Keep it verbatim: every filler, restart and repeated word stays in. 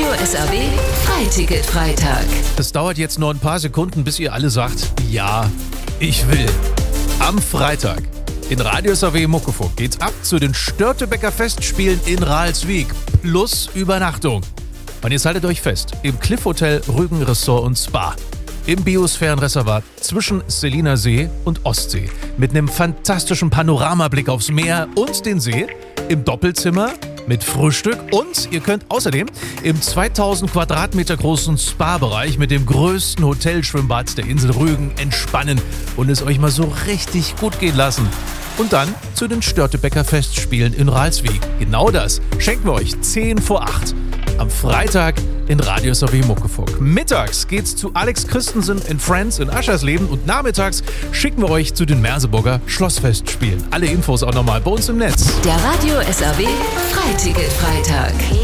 S R W Freiticket-Freitag. Es dauert jetzt nur ein paar Sekunden, bis ihr alle sagt, ja, ich will. Am Freitag in Radio S R W Muckefuck geht's ab zu den Störtebeker Festspielen in Ralswiek plus Übernachtung. Und jetzt haltet euch fest, im Cliff Hotel Rügen Resort und Spa. Im Biosphärenreservat zwischen Seliner See und Ostsee. Mit einem fantastischen Panoramablick aufs Meer und den See. Im Doppelzimmer mit Frühstück. Und ihr könnt außerdem im zweitausend Quadratmeter großen Spa-Bereich mit dem größten Hotelschwimmbad der Insel Rügen entspannen und es euch mal so richtig gut gehen lassen. Und dann zu den Störtebeker Festspielen in Ralswiek. Genau das schenken wir euch zehn vor acht. Am Freitag in Radio S R W Muckefuck. Mittags geht's zu Alex Christensen in Friends in Aschersleben und nachmittags schicken wir euch zu den Merseburger Schlossfestspielen. Alle Infos auch nochmal bei uns im Netz. Der Radio S R W Freiticket-Freitag.